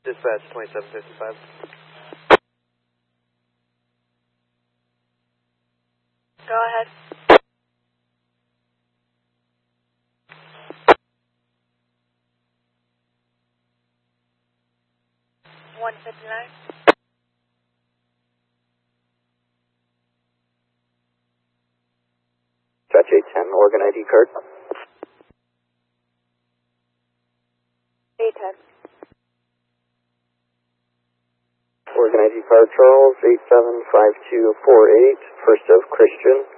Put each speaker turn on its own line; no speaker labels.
Dispatch 2755.
Go ahead. $159.
Dispatch 810, Oregon ID card.
810.
Oregon ID card, Charles, 875248, first of Christian.